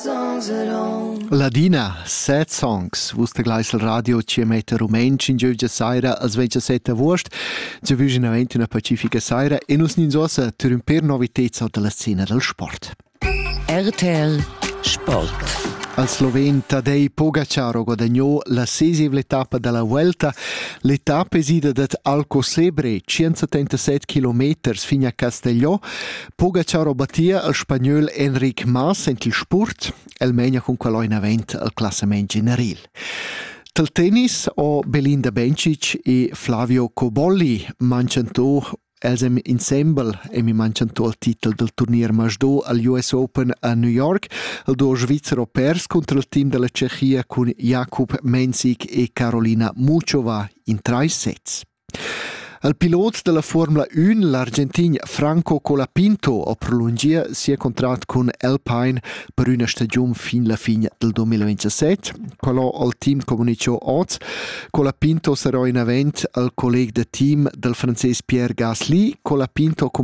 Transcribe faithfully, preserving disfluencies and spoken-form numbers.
songs at home. Ladina, set songs, vusta gleisel radio ci mette rumenci in giugia saira als vegia setta wurst, ci vügen aventi una pacifica saira e nus ninsosa tur un per novitezza della scena del sport. R T L Sport. Al sloven Tadej Pogačar guadagnò la sesivla etapa della Vuelta. L'etapa esida dat Alcocebre, centosettantasette chilometri fino a Castelló. Pogačar battia il spagnol Enric Mas en il sport, el megna con quello in avent al classament general. Del tennis o Belinda Bencic e Flavio Cobolli manciantò Els hem ensemble e mi manciantò il titolo del turnier Majdo al U S Open a New York. Il duo svizzero pers contro il team della Cechia con Jakub Mensik e Karolina Muchova in tre sets. Il pilota della Formula uno, l'argentino Franco Colapinto, ha prolungato sia contratto con Alpine per una stagione fino alla fine del duemilaventisette. Quello il team comunicò oggi. Colapinto sarà in evento al collega del team del francese Pierre Gasly. Colapinto